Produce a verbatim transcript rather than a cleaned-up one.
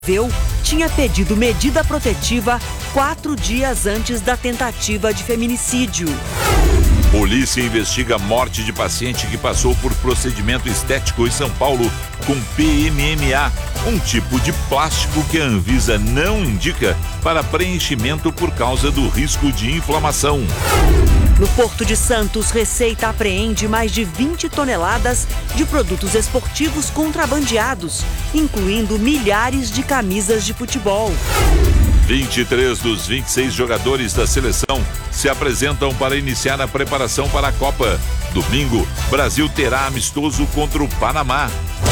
tinha pedido medida protetiva quatro dias antes da tentativa de feminicídio. Polícia investiga a morte de paciente que passou por procedimento estético em São Paulo com P M M A, um tipo de plástico que a Anvisa não indica para preenchimento por causa do risco de inflamação. No Porto de Santos, Receita apreende mais de vinte toneladas de produtos esportivos contrabandeados, incluindo milhares de camisas de futebol. vinte e três dos vinte e seis jogadores da seleção se apresentam para iniciar a preparação para a Copa. Domingo, Brasil terá amistoso contra o Panamá.